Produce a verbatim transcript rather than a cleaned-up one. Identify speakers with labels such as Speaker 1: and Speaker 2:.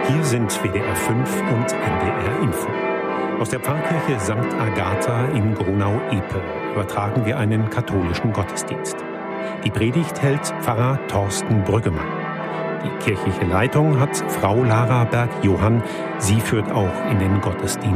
Speaker 1: Hier sind W D R fünf und N D R Info. Aus der Pfarrkirche Sankt Agatha in Gronau-Epe übertragen wir einen katholischen Gottesdienst. Die Predigt hält Pfarrer Thorsten Brüggemann. Die kirchliche Leitung hat Frau Lara Berg-Johann. Sie führt auch in den Gottesdienst